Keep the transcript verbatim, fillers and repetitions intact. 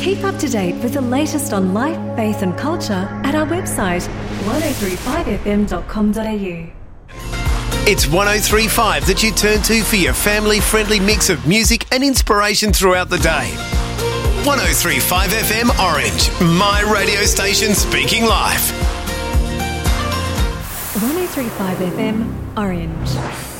Keep up to date with the latest on life, faith and culture at our website one oh three five f m dot com dot a u. It's one oh three point five that you turn to for your family-friendly mix of music and inspiration throughout the day. one oh three point five F M Orange, my radio station speaking live. one oh three point five F M Orange.